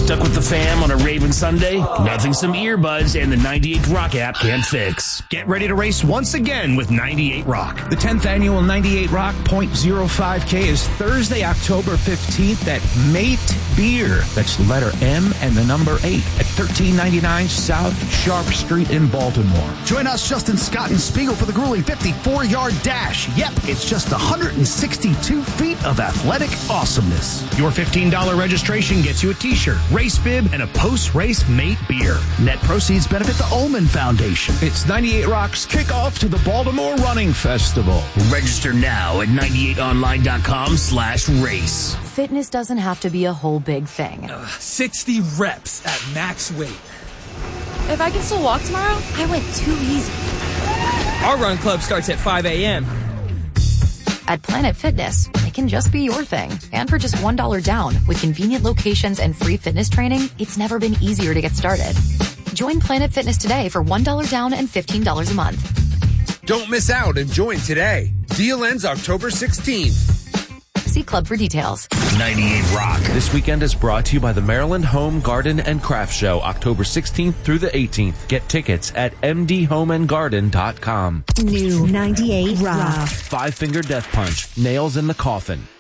Stuck with the fam on a Raven Sunday? Nothing some earbuds and the 98 Rock app can't fix. Get ready to race once again with 98 Rock. The 10th annual 98 Rock .05K is Thursday, October 15th at Mate Beer. That's letter M and the number 8 at 1399 South Sharp Street in Baltimore. Join us, Justin Scott and Spiegel, for the grueling 54-yard dash. Yep, it's just 162 feet of athletic awesomeness. Your $15 registration gets you a t-shirt, race bib, and a post-race Mate Beer. Net proceeds benefit the Ullman Foundation. It's 98 Rock's kickoff to the Baltimore Running Festival. Register now at 98online.com/race. Fitness doesn't have to be a whole big thing. 60 reps at max weight. If I can still walk tomorrow, I went too easy. Our run club starts at 5 a.m. At Planet Fitness, it can just be your thing. And for just $1 down, with convenient locations and free fitness training, it's never been easier to get started. Join Planet Fitness today for $1 down and $15 a month. Don't miss out and join today. Deal ends October 16th. See Club for details. 98 Rock. This weekend is brought to you by the Maryland Home, Garden, and Craft Show, October 16th through the 18th. Get tickets at mdhomeandgarden.com. New 98 Rock. Five Finger Death Punch, Nails in the Coffin.